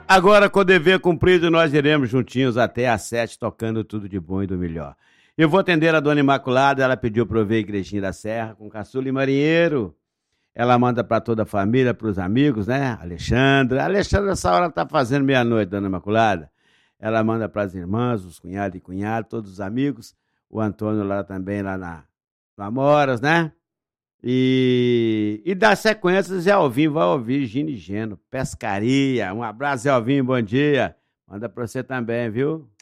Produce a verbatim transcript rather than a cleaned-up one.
Agora, com o dever cumprido, nós iremos juntinhos até às sete, tocando tudo de bom e do melhor. Eu vou atender a dona Imaculada, ela pediu para eu ver a Igrejinha da Serra, com caçula e marinheiro. Ela manda para toda a família, para os amigos, né? Alexandra. Alexandra, essa hora tá fazendo meia-noite, dona Imaculada. Ela manda para as irmãs, os cunhados e cunhadas, todos os amigos. O Antônio lá também, lá na no Amoras, né? E, e dá sequência, Zé Alvim vai ouvir Gino e Geno, Pescaria. Um abraço, Zé Alvim, bom dia. Manda pra você também, viu?